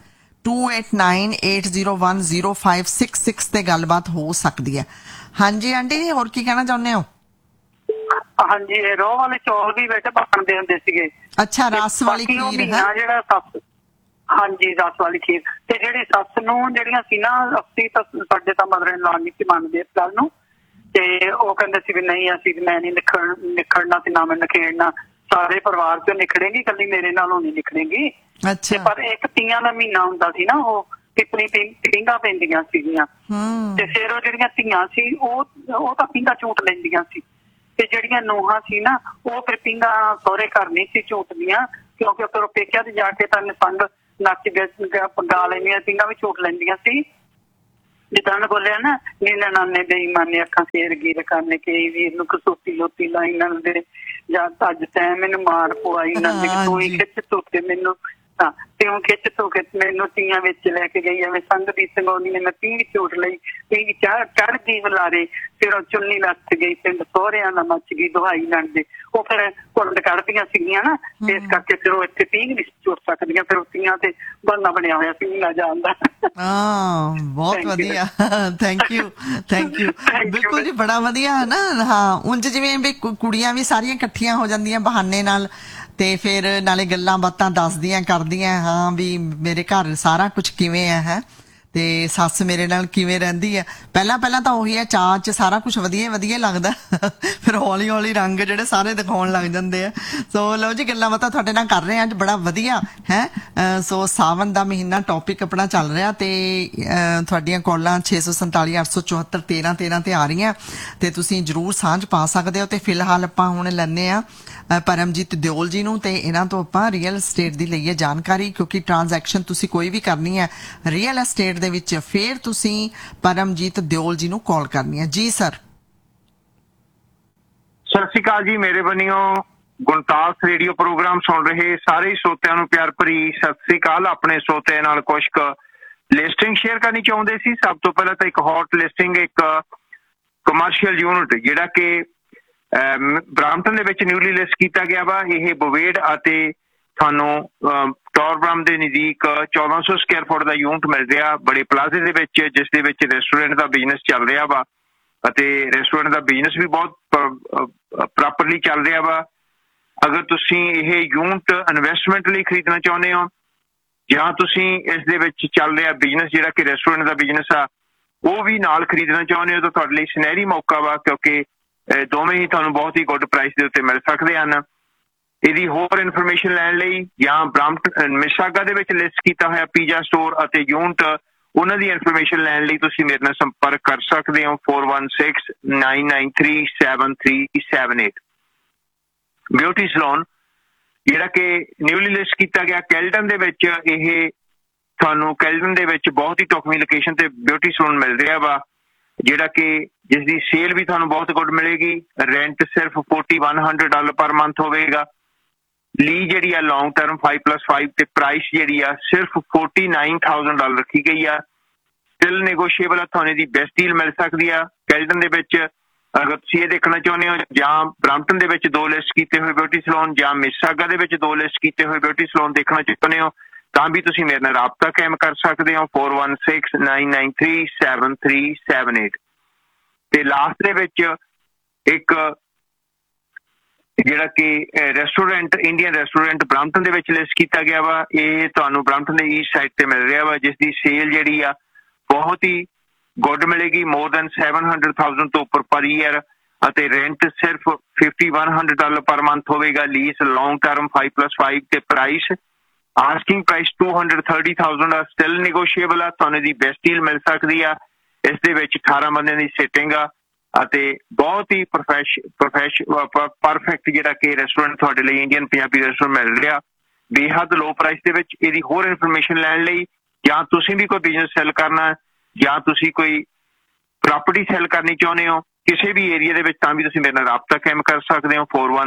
2898010566 ਤੇ ਗੱਲਬਾਤ ਹੋ ਸਕਦੀ ਹੈ। ਹਾਂਜੀ ਆਂਟੀ ਜੀ, ਹੋਰ ਕੀ ਕਹਿਣਾ ਚਾਹੁੰਦੇ ਹੋ? ਹਾਂਜੀ, ਰੋਹ ਵਾਲੇ ਚੌਲ ਵੀ ਬੇਟੇ ਬਣਦੇ ਹੁੰਦੇ ਸੀਗੇ। ਅੱਛਾ, ਰਸ ਵਾਲੀ ਖੀਰ ਹੈ ਜਿਹੜਾ ਸੱਸ, ਹਾਂਜੀ ਰਸ ਵਾਲੀ ਖੀਰ। ਤੇ ਜਿਹੜੀ ਸੱਸ ਨੂੰ ਜਿਹੜੀਆਂ ਸੀ ਨਾ, ਅਸੀਂ ਤਾਂ ਸਾਡੇ ਤਾਂ ਮਦਰ ਇਨ ਲਾਅ ਨਹੀਂ ਸੀ ਮੰਨਦੇ ਇਸ ਗੱਲ ਨੂੰ, ਤੇ ਉਹ ਕਹਿੰਦੇ ਸੀ ਵੀ ਨਹੀਂ ਅਸੀਂ ਮੈਂ ਨਹੀਂ ਨਿਖੜਨਾ ਤੇ ਨਾ ਮੈਂ ਨਿਖੇੜਨਾ, ਸਾਰੇ ਪਰਿਵਾਰ ਚੋਂ ਨਿਖੜੇਗੀ, ਕੱਲੀ ਮੇਰੇ ਨਾਲੋਂ ਨਹੀਂ ਨਿਖੜੇਗੀ। ਅੱਛਾ। ਪਰ ਇੱਕ ਤੀਆਂ ਦਾ ਮਹੀਨਾ ਹੁੰਦਾ ਸੀ ਨਾ, ਉਹ ਪਿਪਣੀ ਪੀਂਘਾਂ ਪੈਂਦੀਆਂ ਸੀਗੀਆਂ, ਤੇ ਫਿਰ ਉਹ ਜਿਹੜੀਆਂ ਧੀਆਂ ਸੀ ਉਹ ਤਾਂ ਪੀਂਘਾਂ ਝੂਟ ਲੈਂਦੀਆਂ ਸੀ, ਤੇ ਜਿਹੜੀਆਂ ਨੂੰਹਾਂ ਸੀ ਨਾ ਉਹ ਫਿਰ ਪੀਂਘਾਂ ਸਹੁਰੇ ਘਰ ਨਹੀਂ ਸੀ ਝੂਟਦੀਆਂ, ਕਿਉਂਕਿ ਫਿਰ ਉਹ ਪੇਕਿਆਂ ਤੇ ਜਾ ਕੇ ਤਾਂ ਸੰਗ ਨੱਚ ਗਾ ਲੈਂਦੀਆਂ, ਪੀਂਘਾਂ ਵੀ ਝੂਟ ਲੈਂਦੀਆਂ ਸੀ। ਜਿੱਦਾਂ ਨੇ ਬੋਲਿਆ ਨਾ, ਨੀਨਾ ਨਾਨੇ ਬੇਈਮਾਨੇ ਅੱਖਾਂ ਫੇਰ ਗੀਰ ਕਰਨੇ ਕੇ ਵੀਰ ਨੂੰ ਕਸੂਤੀ ਲੋਤੀ ਲਾਈ ਨਾਲ ਦੇ, ਜਾਂ ਅੱਜ ਤੈਂ ਮੈਨੂੰ ਮਾਰ ਪਵਾਈ ਨਾਲ ਤੂੰ ਹੀ ਖਿੱਚ ਧੋਕੇ ਮੈਨੂੰ, ਤੇ ਉਹ ਖਿੱਚ ਧੋਕੇ ਮੈਨੂੰ ਤੀਆਂ ਵਿੱਚ ਲੈ ਕੇ ਗਈ। ਐਵੇਂ ਸੰਗ ਦੀ ਸੰਗੋਨੀ ਨੇ ਮੈਂ ਪੀਂਘ ਝੂਟ ਲਈ, ਪੀਂਘ ਚੜ ਗਈ ਬੁਲਾਰੇ, ਫਿਰ ਉਹ ਚੁੰਨੀ ਲੱਥ ਗਈ, ਪਿੰਡ ਸਹੁਰਿਆਂ ਨਾਲ ਮੱਚ ਗਈ ਦੁਹਾਈ ਲੜਦੇ। ਉਹ ਫਿਰ ਕੁੰਡ ਕੱਢਦੀਆਂ ਸੀਗੀਆਂ ਨਾ, ਇਸ ਕਰਕੇ ਫਿਰ ਉਹ ਇੱਥੇ ਪੀਂਘ ਨਹੀਂ ਝੂਟ ਸਕਦੀਆਂ, ਫਿਰ ਉਹ ਤੀਆਂ ਤੇ ਬਣਨਾ ਬਣਿਆ ਹੋਇਆ ਪੀਂਘ ਨਾ ਜਾਂਦਾ। ਬਹੁਤ ਵਧੀਆ, ਥੈਂਕ ਯੂ ਬਿਲਕੁਲ ਜੀ, ਬੜਾ ਵਧੀਆ ਹੈ ਨਾ। ਹਾਂ, ਉਂਝ ਜਿਵੇਂ ਵੀ ਕੁੜੀਆਂ ਵੀ ਸਾਰੀਆਂ ਇਕੱਠੀਆਂ ਹੋ ਜਾਂਦੀਆਂ ਬਹਾਨੇ ਨਾਲ, ਤੇ ਫਿਰ ਨਾਲੇ ਗੱਲਾਂ ਬਾਤਾਂ ਦੱਸਦੀਆਂ ਕਰਦੀਆਂ ਹਾਂ ਵੀ ਮੇਰੇ ਘਰ ਸਾਰਾ ਕੁਝ ਕਿਵੇਂ ਹੈ ਤੇ ਸੱਸ ਮੇਰੇ ਨਾਲ ਕਿਵੇਂ ਰਹਿੰਦੀ ਹੈ। ਪਹਿਲਾਂ ਤਾਂ ਉਹੀ ਹੈ, ਚਾਅ 'ਚ ਸਾਰਾ ਕੁਝ ਵਧੀਆ ਲੱਗਦਾ, ਫਿਰ ਹੌਲੀ ਰੰਗ ਜਿਹੜੇ ਸਾਰੇ ਦਿਖਾਉਣ ਲੱਗ ਜਾਂਦੇ ਆ। ਸੋ ਲਓ ਜੀ, ਗੱਲਾਂ ਬਾਤਾਂ ਤੁਹਾਡੇ ਨਾਲ ਕਰ ਰਹੇ ਹਾਂ ਅੱਜ, ਬੜਾ ਵਧੀਆ ਹੈ। ਸੋ ਸਾਵਨ ਦਾ ਮਹੀਨਾ ਟੌਪਿਕ ਆਪਣਾ ਚੱਲ ਰਿਹਾ ਤੇ ਤੁਹਾਡੀਆਂ ਕਾਲਾਂ 647 874 1313 ਤੇ ਆ ਰਹੀਆਂ ਤੇ ਤੁਸੀਂ ਜ਼ਰੂਰ ਸਾਂਝ ਪਾ ਸਕਦੇ ਹੋ। ਤੇ ਫਿਲਹਾਲ ਆਪਾਂ ਹੁਣ ਲੈਂਦੇ ਆ ਪਰਮਜੀਤ ਦਿਓਲ ਜੀ ਨੂੰ ਤੇ ਇਹਨਾਂ ਤੋਂ ਆਪਾਂ ਰੀਅਲ estate ਦੀ ਲਈਏ ਜਾਣਕਾਰੀ, ਕਿਉਂਕਿ ਟ੍ਰਾਂਜੈਕਸ਼ਨ ਤੁਸੀਂ ਕੋਈ ਵੀ ਕਰਨੀ ਹੈ ਰੀਅਲ estate ਦੇ ਵਿੱਚ ਫਿਰ ਤੁਸੀਂ ਪਰਮਜੀਤ ਦਿਓਲ ਜੀ ਨੂੰ ਕਾਲ ਕਰਨੀ ਹੈ। ਜੀ ਸਰ। ਸਤਿ ਸ਼੍ਰੀ ਅਕਾਲ ਜੀ, ਮੇਰੇ ਬੰਨਿਓ ਗੁਣਤਾਸ ਰੇਡੀਓ ਪ੍ਰੋਗਰਾਮ ਸੁਣ ਰਹੇ ਸਾਰੇ ਸਰੋਤਿਆਂ ਨੂੰ ਪਿਆਰ ਭਰੀ ਸਤਿ ਸ਼੍ਰੀ ਅਕਾਲ। ਆਪਣੇ ਸਰੋਤਿਆਂ ਨਾਲ ਕੁਝ ਕੁ ਲਿਸਟਿੰਗ ਸ਼ੇਅਰ ਕਰਨੀ ਚਾਹੁੰਦੇ ਸੀ। ਸਭ ਤੋਂ ਪਹਿਲਾਂ ਤਾਂ ਇੱਕ ਹੌਟ ਲਿਸਟਿੰਗ, ਇੱਕ ਕਮਰਸ਼ੀਅਲ ਯੂਨਿਟ ਜਿਹੜਾ ਕਿ ਬ੍ਰਾਂਪਟਨ ਦੇ ਵਿੱਚ ਨਿਊਲੀ ਲਿਸਟ ਕੀਤਾ ਗਿਆ ਵਾ। ਇਹ ਬਵੇਡ ਅਤੇ ਤੁਹਾਨੂੰ ਟੌਰਬ੍ਰਮ ਦੇ ਨਜ਼ਦੀਕ 1400 ਸਕੁਅਰ ਫੁੱਟ ਦਾ ਯੂਨਿਟ ਮਿਲ ਰਿਹਾ ਬੜੇ ਪਲਾਜ਼ੇ ਦੇ ਵਿੱਚ, ਜਿਸ ਦੇ ਵਿੱਚ ਰੈਸਟੋਰੈਂਟ ਦਾ ਬਿਜ਼ਨਸ ਚੱਲ ਰਿਹਾ ਵਾ ਅਤੇ ਰੈਸਟੋਰੈਂਟ ਦਾ ਬਿਜ਼ਨਸ ਵੀ ਬਹੁਤ ਪ੍ਰੋਪਰਲੀ ਚੱਲ ਰਿਹਾ ਵਾ। ਅਗਰ ਤੁਸੀਂ ਇਹ ਯੂਨਿਟ ਇਨਵੈਸਟਮੈਂਟ ਲਈ ਖਰੀਦਣਾ ਚਾਹੁੰਦੇ ਹੋ ਜਾਂ ਤੁਸੀਂ ਇਸ ਦੇ ਵਿੱਚ ਚੱਲ ਰਿਹਾ ਬਿਜ਼ਨਸ ਜਿਹੜਾ ਕਿ ਰੈਸਟੋਰੈਂਟ ਦਾ ਬਿਜ਼ਨਸ ਆ ਉਹ ਵੀ ਨਾਲ ਖਰੀਦਣਾ ਚਾਹੁੰਦੇ ਹੋ ਤਾਂ ਤੁਹਾਡੇ ਲਈ ਸੁਨਹਿਰੀ ਮੌਕਾ ਵਾ, ਕਿਉਂਕਿ ਦੋਵੇਂ ਹੀ ਤੁਹਾਨੂੰ ਬਹੁਤ ਹੀ ਗੁੱਡ ਪ੍ਰਾਈਸ ਦੇ ਉੱਤੇ ਮਿਲ ਸਕਦੇ ਹਨ। ਇਹਦੀ ਹੋਰ ਇਨਫੋਰਮੇਸ਼ਨ ਲੈਣ ਲਈ ਜਾਂ ਬ੍ਰਾਂਪਟਨ ਮਿਸਾਗਾ ਦੇ ਵਿੱਚ ਲਿਸਟ ਕੀਤਾ ਹੋਇਆ ਪੀਜ਼ਾ ਸਟੋਰ ਅਤੇ ਯੂਨਿਟ ਉਹਨਾਂ ਦੀ ਇਨਫੋਰਮੇਸ਼ਨ ਲੈਣ ਲਈ ਤੁਸੀਂ ਮੇਰੇ ਨਾਲ ਸੰਪਰਕ ਕਰ ਸਕਦੇ ਹੋ 4169937378। ਬਿਊਟੀ ਸਲੂਨ ਜਿਹੜਾ ਕਿ ਨਿਊਲੀ ਲਿਸਟ ਕੀਤਾ ਗਿਆ ਕੈਲਟਨ ਦੇ ਵਿੱਚ, ਇਹ ਤੁਹਾਨੂੰ ਕੈਲਟਨ ਦੇ ਵਿੱਚ ਬਹੁਤ ਹੀ ਢੁਕਵੀਂ ਲੋਕੇਸ਼ਨ ਤੇ ਬਿਊਟੀ ਸਲੂਨ ਮਿਲ ਰਿਹਾ ਵਾ, ਜਿਹੜਾ ਕਿ ਜਿਸ ਦੀ ਸੇਲ ਵੀ ਤੁਹਾਨੂੰ ਬਹੁਤ ਗੁੱਡ ਮਿਲੇਗੀ। ਰੈਂਟ ਸਿਰਫ $4100 ਪਰ ਮੰਥ ਹੋਵੇਗਾ। ਲੀ ਜਿਹੜੀ ਆ ਲੌਂਗ ਟਰਮ 5+5 ਤੇ ਪ੍ਰਾਈਸ ਜਿਹੜੀ ਆ ਸਿਰਫ $49,000 ਰੱਖੀ ਗਈ ਆ। ਸਟਿਲ ਨੈਗੋਸ਼ੀਏਬਲ ਆ, ਤੁਹਾਨੂੰ ਇਹਦੀ ਬੈਸਟ ਡੀਲ ਮਿਲ ਸਕਦੀ ਆ ਕੈਲਟਨ ਦੇ ਵਿੱਚ। ਅਗਰ ਤੁਸੀਂ ਇਹ ਦੇਖਣਾ ਚਾਹੁੰਦੇ ਹੋ ਜਾਂ ਬ੍ਰਾਂਪਟਨ ਦੇ ਵਿੱਚ 2 ਲਿਸਟ ਕੀਤੇ ਹੋਏ ਬਿਊਟੀ ਸਲੂਨ ਜਾਂ ਮਿਸਾਗਾ ਦੇ ਵਿੱਚ 2 ਲਿਸਟ ਕੀਤੇ ਹੋਏ ਬਿਊਟੀ ਸਲੂਨ ਦੇਖਣਾ ਚਾਹੁੰਦੇ ਹੋ ਤਾਂ ਵੀ ਤੁਸੀਂ ਮੇਰੇ ਨਾਲ ਰਾਬਤਾ ਕਾਇਮ ਕਰ ਸਕਦੇ ਹੋ 4169937378। ਤੇ ਲਾਸਟ ਦੇ ਵਿੱਚ ਇੱਕ ਜਿਹੜਾ ਕਿ ਰੈਸਟੋਰੈਂਟ ਇੰਡੀਅਨ ਰੈਸਟੋਰੈਂਟ ਬ੍ਰਾਂਪਟਨ ਦੇ ਵਿੱਚ ਲਿਸਟ ਕੀਤਾ ਗਿਆ ਵਾ। ਇਹ ਤੁਹਾਨੂੰ ਬ੍ਰਾਂਪਟਨ ਦੇ ਈਸਟ ਸਾਈਡ ਤੇ ਮਿਲ ਰਿਹਾ ਵਾ, ਜਿਸ ਦੀ ਸੇਲ ਜਿਹੜੀ ਆ ਬਹੁਤ ਹੀ ਗੁੱਡ ਮਿਲੇਗੀ, ਮੋਰ ਦੈਨ $700,000 ਤੋਂ ਉੱਪਰ ਪਰ ਈਅਰ ਅਤੇ ਰੈਂਟ ਸਿਰਫ $5,100 ਪਰ ਮੰਥ ਹੋਵੇਗਾ। ਲੀਜ਼ ਲੌਂਗ ਟਰਮ 5+5 ਤੇ price asking price $230,000 still negotiable ਆ, ਤੁਹਾਨੂੰ ਦੀ ਬੈਸਟ ਡੀਲ ਮਿਲ ਸਕਦੀ ਆ। ਇਸ ਦੇ ਵਿੱਚ 18 ਬੰਦਿਆਂ ਦੀ ਸਿਟਿੰਗ ਆ ਅਤੇ ਬਹੁਤ ਹੀ ਪਰਫੈਕਟ ਜਿਹੜਾ ਕਿ ਰੈਸਟੋਰੈਂਟ ਤੁਹਾਡੇ ਲਈ ਇੰਡੀਅਨ ਪੰਜਾਬੀ ਰੈਸਟੋਰੈਂਟ ਮਿਲ ਰਿਹਾ ਬੇਹੱਦ ਲੋ ਪ੍ਰਾਈਸ ਦੇ ਵਿੱਚ। ਇਹਦੀ ਹੋਰ ਇਨਫੋਰਮੇਸ਼ਨ ਲੈਣ ਲਈ ਜਾਂ ਤੁਸੀਂ ਵੀ ਕੋਈ ਬਿਜ਼ਨਸ ਸੈੱਲ ਕਰਨਾ ਜਾਂ ਤੁਸੀਂ ਕੋਈ ਪ੍ਰਾਪਰਟੀ ਸੈੱਲ ਕਰਨੀ ਚਾਹੁੰਦੇ ਹੋ ਕਿਸੇ ਵੀ ਏਰੀਆ ਦੇ ਵਿੱਚ ਤਾਂ ਵੀ ਤੁਸੀਂ ਮੇਰੇ ਨਾਲ ਰਾਬਤਾ ਕਾਇਮ ਕਰ ਸਕਦੇ ਹੋ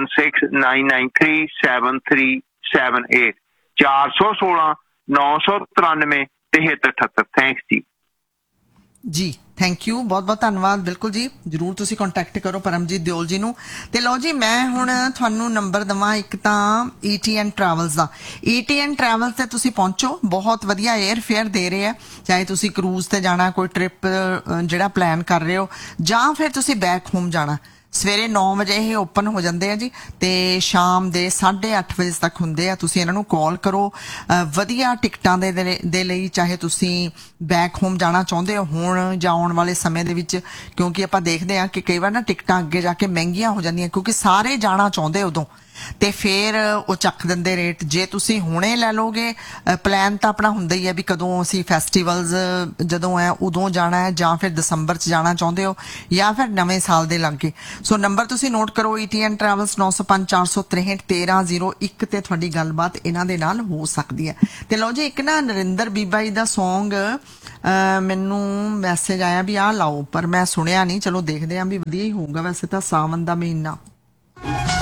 4169937378 416 993 7378। ਥੈਂਕਸ ਜੀ। ਜੀ ਥੈਂਕ ਯੂ, ਬਹੁਤ ਬਹੁਤ ਧੰਨਵਾਦ। ਬਿਲਕੁਲ ਜੀ, ਜਰੂਰ ਤੁਸੀਂ ਕੰਟੈਕਟ ਕਰੋ ਪਰਮਜੀਤ ਦਿਓਲ ਜੀ ਨੂੰ। ਤੇ ਲਓ ਜੀ, ਮੈਂ ਹੁਣ ਤੁਹਾਨੂੰ ਨੰਬਰ ਦਵਾਂ ਇੱਕ ਤਾਂ ETN ਟਰੈਵਲਸ ਦਾ। ETN ਟਰੈਵਲਸ ਤੇ ਤੁਸੀਂ ਪਹੁੰਚੋ, ਬਹੁਤ ਵਧੀਆ 에ਅਰ ਫੇਅਰ ਦੇ ਰਹੇ ਆ, ਚਾਹੇ ਤੁਸੀਂ ਕਰੂਜ਼ ਤੇ ਜਾਣਾ, ਕੋਈ ਟ੍ਰਿਪ ਜਿਹੜਾ ਪਲਾਨ ਕਰ ਰਹੇ ਹੋ ਜਾਂ ਫਿਰ ਤੁਸੀਂ ਬੈਕ ਹੋਮ ਜਾਣਾ। ਸਵੇਰੇ 9 ਵਜੇ ਇਹ ਓਪਨ ਹੋ ਜਾਂਦੇ ਆ ਜੀ ਤੇ ਸ਼ਾਮ ਦੇ 8:30 ਵਜੇ ਤੱਕ ਹੁੰਦੇ ਆ। ਤੁਸੀਂ ਇਹਨਾਂ ਨੂੰ ਕਾਲ ਕਰੋ ਵਧੀਆ ਟਿਕਟਾਂ ਦੇ ਲਈ, ਚਾਹੇ ਤੁਸੀਂ ਬੈਕ ਹੋਮ ਜਾਣਾ ਚਾਹੁੰਦੇ ਹੋ ਹੁਣ ਜਾਂ ਆਉਣ ਵਾਲੇ ਸਮੇਂ ਦੇ ਵਿੱਚ, ਕਿਉਂਕਿ ਆਪਾਂ ਦੇਖਦੇ ਆ ਕਿ ਕਈ ਵਾਰ ਨਾ ਟਿਕਟਾਂ ਅੱਗੇ ਜਾ ਕੇ ਮਹਿੰਗੀਆਂ ਹੋ ਜਾਂਦੀਆਂ ਕਿਉਂਕਿ ਸਾਰੇ ਜਾਣਾ ਚਾਹੁੰਦੇ ਉਦੋਂ ਤੇ ਫਿਰ ਉਹ ਚੱਕ ਦਿੰਦੇ ਰੇਟ। ਜੇ ਤੁਸੀਂ ਹੁਣੇ ਲੈ ਲੋਗੇ, ਪਲਾਨ ਤਾਂ ਆਪਣਾ ਹੁੰਦਾ ਹੀ ਹੈ ਵੀ ਕਦੋਂ ਅਸੀਂ ਫੈਸਟੀਵਲਸ ਜਦੋਂ ਹੈ ਉਦੋਂ ਜਾਣਾ ਹੈ ਜਾਂ ਫਿਰ ਦਸੰਬਰ 'ਚ ਜਾਣਾ ਚਾਹੁੰਦੇ ਹੋ ਜਾਂ ਫਿਰ ਨਵੇਂ ਸਾਲ ਦੇ ਲਾਗੇ। ਸੋ ਨੰਬਰ ਤੁਸੀਂ ਨੋਟ ਕਰੋ ETN ਟਰੈਵਲਸ 905 463 1301 ਤੇ ਤੁਹਾਡੀ ਗੱਲਬਾਤ ਇਹਨਾਂ ਦੇ ਨਾਲ ਹੋ ਸਕਦੀ ਹੈ। ਤੇ ਲਓ ਜੀ, ਇੱਕ ਨਾ ਨਰਿੰਦਰ ਬੀਬਾ ਜੀ ਦਾ ਸੌਂਗ ਮੈਨੂੰ ਮੈਸੇਜ ਆਇਆ ਵੀ ਆਹ ਲਾਓ, ਪਰ ਮੈਂ ਸੁਣਿਆ ਨਹੀਂ, ਚਲੋ ਦੇਖਦੇ ਹਾਂ ਵੀ ਵਧੀਆ ਹੀ ਹੋਊਗਾ। ਵੈਸੇ ਤਾਂ ਸਾਵਨ ਦਾ ਮਹੀਨਾ